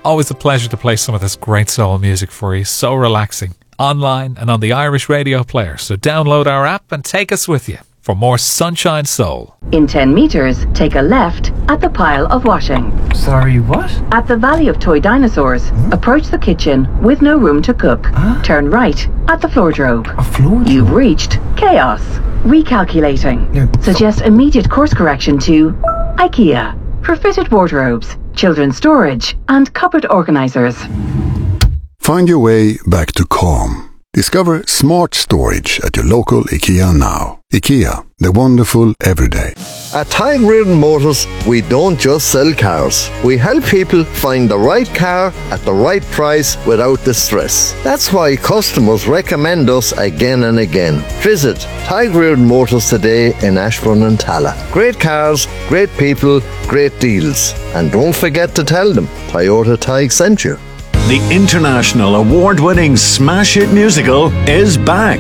Always a pleasure to play some of this great soul music for you. So relaxing. Online and on the Irish Radio Player. So download our app and take us with you for more Sunshine Soul. In 10 metres, take a left at the pile of washing. Sorry, what? At the Valley of Toy Dinosaurs, approach the kitchen with no room to cook. Turn right at the floordrobe. A floor? You've reached chaos. Recalculating. Yeah. Suggest immediate course correction to IKEA for fitted wardrobes, children's storage and cupboard organisers. Find your way back to calm. Discover smart storage at your local IKEA now. IKEA, the wonderful everyday. At Tide Reardon Motors, we don't just sell cars. We help people find the right car at the right price without the stress. That's why customers recommend us again and again. Visit Tide Reardon Motors today in Ashbourne and Talla. Great cars, great people, great deals. And don't forget to tell them Toyota Tige sent you. The international award-winning smash hit musical is back.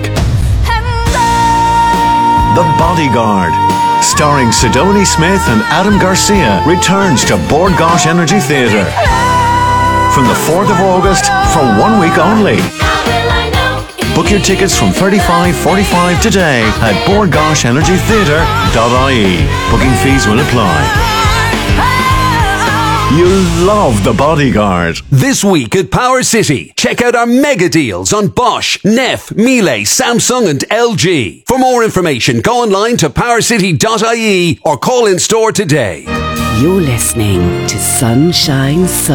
The Bodyguard, starring Sidonie Smith and Adam Garcia, returns to Bord Gáis Energy Theatre from the 4th of August for 1 week only. Book your tickets from $35.45 today at bordgaishenergytheatre.ie. Booking fees will apply. You'll love The Bodyguard. This week at Power City, check out our mega deals on Bosch, Neff, Miele, Samsung and LG. For more information, go online to powercity.ie or call in store today. You're listening to Sunshine Soul.